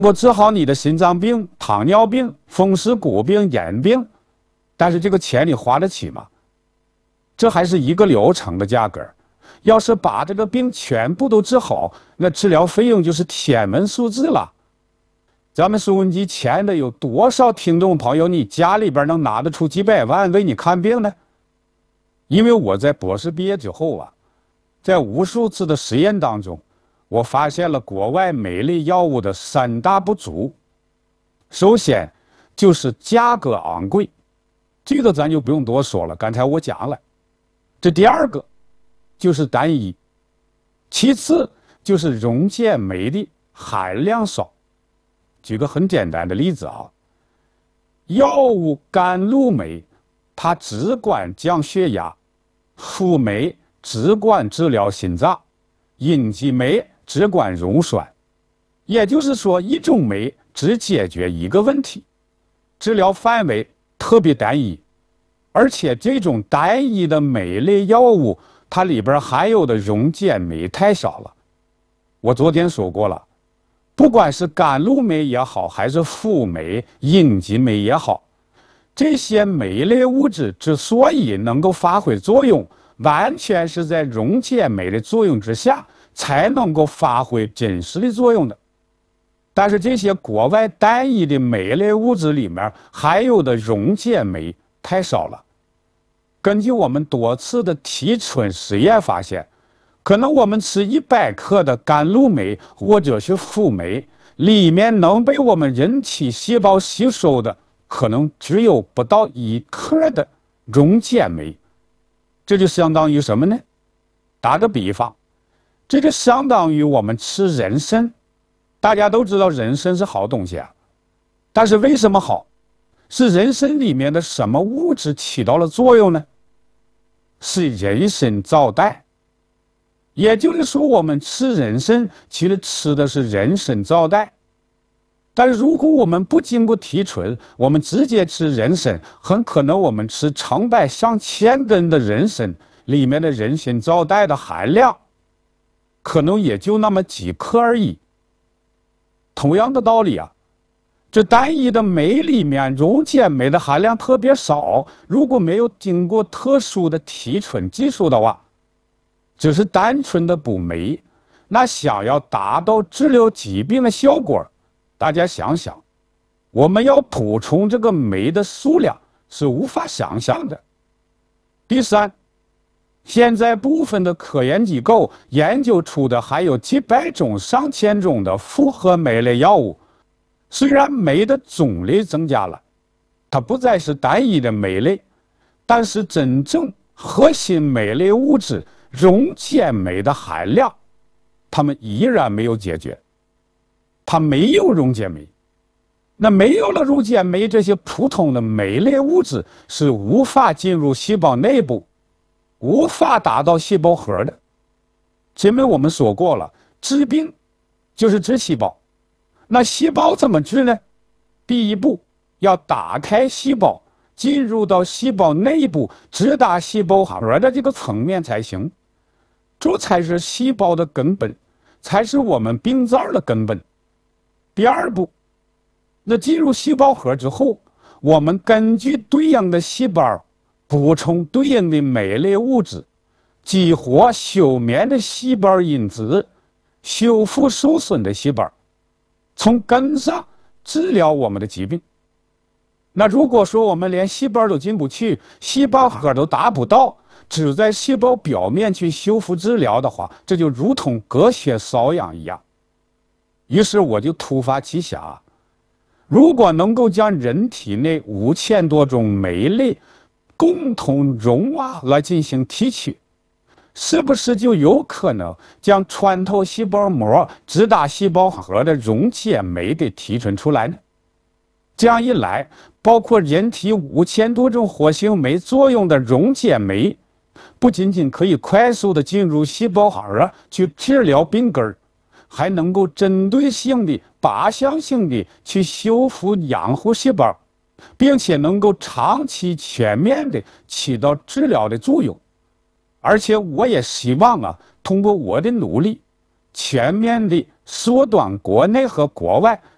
我治好你的心脏病、糖尿病、风湿骨病、眼病，但是这个钱你花得起吗？这还是一个疗程的价格。要是把这个病全部都治好，那治疗费用就是天文数字了。咱们收音机前的有多少听众朋友，你家里边能拿得出几百万为你看病呢？因为我在博士毕业之后啊，在无数次的实验当中，我发现了国外美类药物的3大不足。首先就是价格昂贵，这个咱就不用多说了，刚才我讲了。这第二个就是单一，其次就是溶解酶的含量少。举个很简单的例子啊，药物甘露酶它只管降血压，辅酶只管治疗心脏，阴激酶只管溶栓。也就是说，一种酶只解决一个问题，治疗范围特别单一，而且这种单一的酶类药物，它里边含有的溶解酶太少了。我昨天说过了，不管是甘露酶也好，还是辅酶、阴激酶也好，这些酶类物质之所以能够发挥作用，完全是在溶解酶的作用之下才能够发挥真实的作用的。但是这些国外单一的酶类物质里面含有的溶解酶太少了。根据我们多次的提纯实验发现，可能我们吃100克的甘露酶或者是辅酶，里面能被我们人体细胞吸收的可能只有不到1克的溶解酶。这就相当于什么呢？打个比方，这就相当于我们吃人参。大家都知道人参是好东西啊，但是为什么好？是人参里面的什么物质起到了作用呢？是人参皂苷。也就是说，我们吃人参其实吃的是人参皂苷。但是如果我们不经过提纯，我们直接吃人参，很可能我们吃成百上千根的人参，里面的人参皂苷的含量可能也就那么几克而已。同样的道理啊，这单一的酶里面溶解酶的含量特别少，如果没有经过特殊的提纯技术的话，只是单纯的补酶，那想要达到治疗疾病的效果，大家想想，我们要补充这个酶的数量是无法想象的。第三，现在部分的科研机构研究出的还有几百种、上千种的复合酶类药物，虽然酶的种类增加了，它不再是单一的酶类，但是真正核心酶类物质溶解酶的含量，它们依然没有解决。它没有溶解酶，那没有了溶解酶，这些普通的酶类物质是无法进入细胞内部，无法达到细胞核的。前面我们说过了，治病就是治细胞。那细胞怎么治呢？第一步要打开细胞，进入到细胞内部，直达细胞核的这个层面才行。这才是细胞的根本，才是我们病灶的根本。第二步，那进入细胞核之后，我们根据对应的细胞补充对应的酶类物质，激活休眠的细胞因子，修复受损的细胞，从根上治疗我们的疾病。那如果说我们连细胞都进不去，细胞核都达不到，只在细胞表面去修复治疗的话，这就如同割血瘙痒一样。于是我就突发奇想，如果能够将人体内5000多种酶类共同融化来进行提取，是不是就有可能将穿透细胞膜、直达细胞核的溶解酶给提纯出来呢？这样一来，包括人体5000多种活性酶作用的溶解酶，不仅仅可以快速的进入细胞核去治疗病根儿，还能够针对性的、靶向性的去修复养护细胞，并且能够长期全面的起到治疗的作用。而且我也希望通过我的努力，全面的缩短国内和国外